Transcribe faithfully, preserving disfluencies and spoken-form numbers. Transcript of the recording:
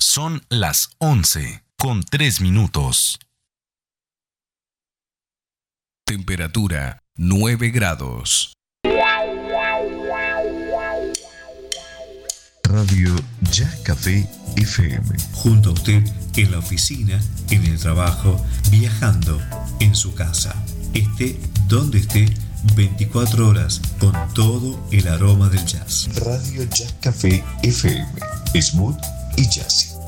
Son las once con tres minutos. Temperatura nueve grados. Radio Jazz Café F M. Junto a usted en la oficina, en el trabajo, viajando, en su casa. Esté donde esté, veinticuatro horas con todo el aroma del jazz. Radio Jazz Café F M. Smooth y jazzy.